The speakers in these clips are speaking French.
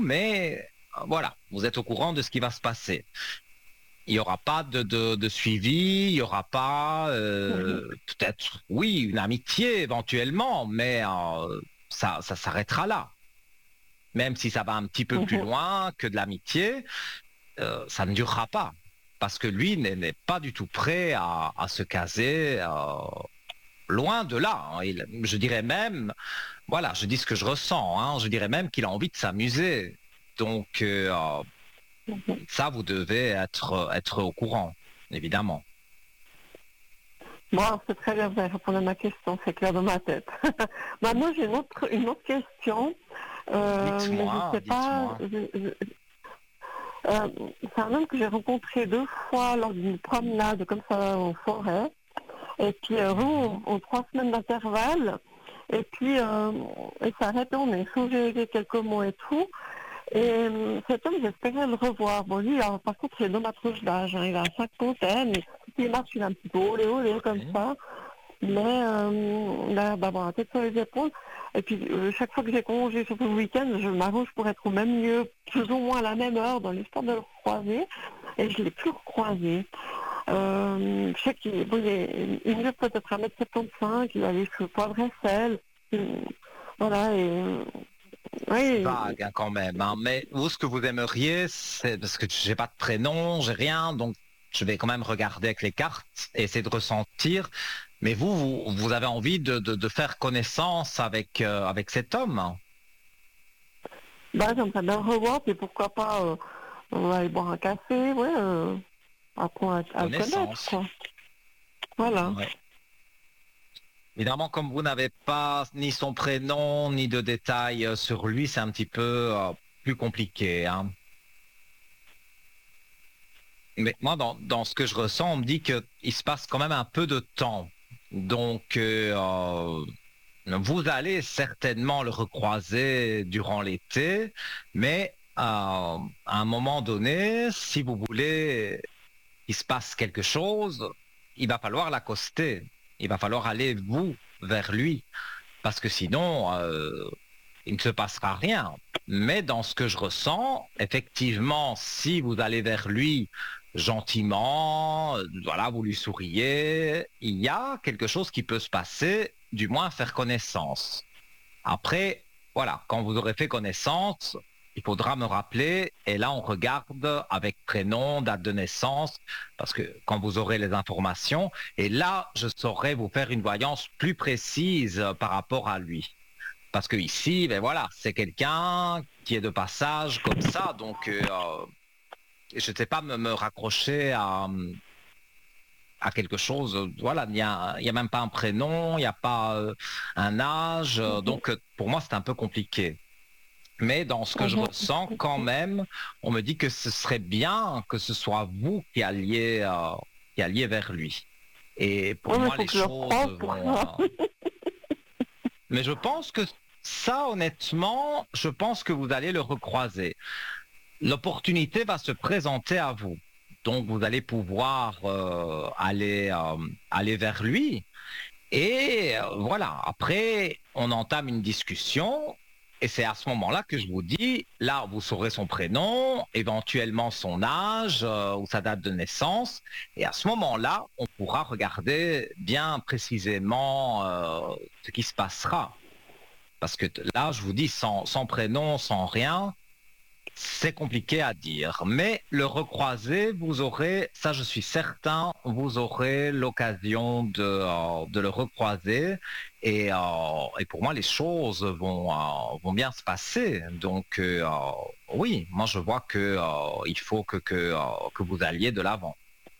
mais voilà, vous êtes au courant de ce qui va se passer. Il n'y aura pas de suivi, il n'y aura pas, peut-être, oui, une amitié éventuellement, mais ça s'arrêtera là. Même si ça va un petit peu plus Mhm. loin que de l'amitié, ça ne durera pas. Parce que lui n'est pas du tout prêt à se caser, loin de là, hein. Je dirais même, voilà, je dis ce que je ressens, hein, je dirais même qu'il a envie de s'amuser. Donc, Mhm. ça, vous devez être au courant, évidemment. Bon, c'est très bien, vous avez répondu à ma question, c'est clair dans ma tête. Maintenant, j'ai une autre question, mais je ne Dites-moi, sais pas. dites-moi. C'est un homme que j'ai rencontré 2 fois lors d'une promenade comme ça en forêt. Et puis, Mhm. en 3 semaines d'intervalle. Et puis, il s'arrête, on a échangé quelques mots et tout. Et cet homme, j'espérais le revoir. Bon, lui, alors, par contre, il est dans ma tranche d'âge, hein, il a 50 mais il marche, il est un petit peu olé olé comme Oui. ça. Mais là, bah, bon, la tête sur les épaules. Et puis, chaque fois que j'ai congé, surtout le week-end, je m'arrange pour être au même lieu, plus ou moins à la même heure, dans l'espoir de le recroiser. Et je ne l'ai plus recroisé. Je sais il mesure peut-être 1m75, il a les cheveux poivre et sel. Voilà, et oui, Vague, hein, quand même, hein. Mais vous, ce que vous aimeriez, c'est parce que j'ai pas de prénom, j'ai rien, donc je vais quand même regarder avec les cartes et essayer de ressentir. Mais vous avez envie de faire connaissance avec cet homme, hein. bah, j'aimerais bien le revoir, puis pourquoi pas aller boire un café, ouais, apprendre à le connaître, Connaissance. quoi. Voilà. Ouais. Évidemment, comme vous n'avez pas ni son prénom, ni de détails sur lui, c'est un petit peu plus compliqué, hein. Mais moi, dans ce que je ressens, on me dit qu'il se passe quand même un peu de temps. Donc, vous allez certainement le recroiser durant l'été, mais à un moment donné, si vous voulez qu'il se passe quelque chose, il va falloir l'accoster. Il va falloir aller, vous, vers lui. Parce que sinon, il ne se passera rien. Mais dans ce que je ressens, effectivement, si vous allez vers lui gentiment, voilà, vous lui souriez, il y a quelque chose qui peut se passer, du moins faire connaissance. Après, voilà, quand vous aurez fait connaissance, il faudra me rappeler, et là on regarde avec prénom, date de naissance, parce que quand vous aurez les informations, et là je saurai vous faire une voyance plus précise par rapport à lui. Parce que ici, ben voilà, c'est quelqu'un qui est de passage comme ça, donc je ne sais pas me raccrocher à quelque chose. Voilà, il y a même pas un prénom, il n'y a pas un âge, Mhm, donc pour moi c'est un peu compliqué. Mais dans ce que je mhm. ressens, quand même, on me dit que ce serait bien que ce soit vous qui alliez vers lui. Et pour Ouais, mais il moi, faut les que je le choses recroise pour vont. ça. Mais je pense que ça, honnêtement, je pense que vous allez le recroiser. L'opportunité va se présenter à vous. Donc, vous allez pouvoir aller vers lui. Et voilà, après, on entame une discussion. Et c'est à ce moment-là que je vous dis, là, vous saurez son prénom, éventuellement son âge ou sa date de naissance. Et à ce moment-là, on pourra regarder bien précisément ce qui se passera. Parce que là, je vous dis, sans prénom, sans rien, c'est compliqué à dire. Mais le recroiser, vous aurez, ça je suis certain, vous aurez l'occasion de le recroiser. Et pour moi, les choses vont bien se passer. Donc, oui, moi je vois que il faut que vous alliez de l'avant.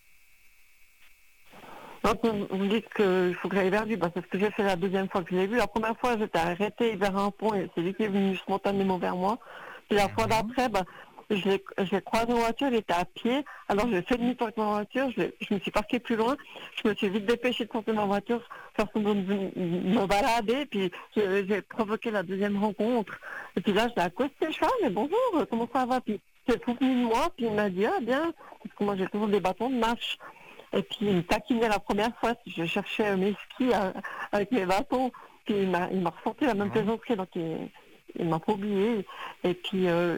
Donc, vous me dites qu'il faut que j'aille vers lui, bah, c'est ce que j'ai fait la deuxième fois que je l'ai vu. La première fois, j'étais arrêtée vers un pont et c'est lui qui est venu spontanément vers moi. Puis la fois Mhm. d'après, bah, je l'ai croisé en voiture, il était à pied. Alors j'ai fait demi-tour avec ma voiture, je me suis parquée plus loin. Je me suis vite dépêchée de sortir de ma voiture, faire semblant de me balader. Puis j'ai provoqué la deuxième rencontre. Et puis là, je l'ai accosté, je fais, ah, mais bonjour, comment ça va? Puis il s'est souvenu de moi, puis il m'a dit, ah bien, parce que moi j'ai toujours des bâtons de marche. Et puis il me taquinait la première fois, je cherchais mes skis avec mes bâtons, puis il m'a ressenti la même Mhm. plaisanterie, donc il m'a pas oublié. Et puis